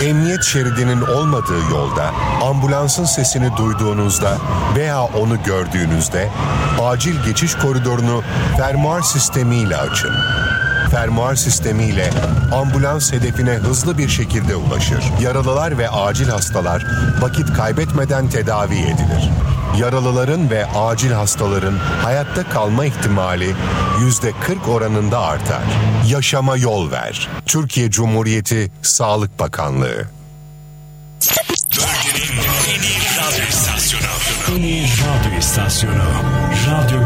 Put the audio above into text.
Emniyet şeridinin olmadığı yolda ambulansın sesini duyduğunuzda veya onu gördüğünüzde acil geçiş koridorunu fermuar sistemiyle açın. Fermuar sistemiyle ambulans hedefine hızlı bir şekilde ulaşır. Yaralılar ve acil hastalar vakit kaybetmeden tedavi edilir. Yaralıların ve acil hastaların hayatta kalma ihtimali %40 oranında artar. Yaşama yol ver. Türkiye Cumhuriyeti Sağlık Bakanlığı. Bölgenin en iyi radyo istasyonu. En iyi radyo istasyonu. Radyo